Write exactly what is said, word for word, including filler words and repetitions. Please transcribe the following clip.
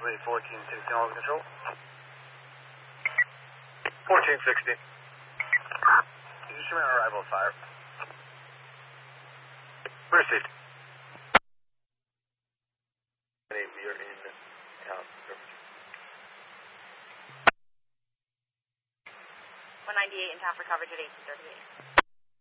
Charlie fourteen sixteen, all control. fourteen sixteen. Can you show me on arrival fire? Received. We are in town. one ninety-eight in town for coverage at eighteen thirty-eight.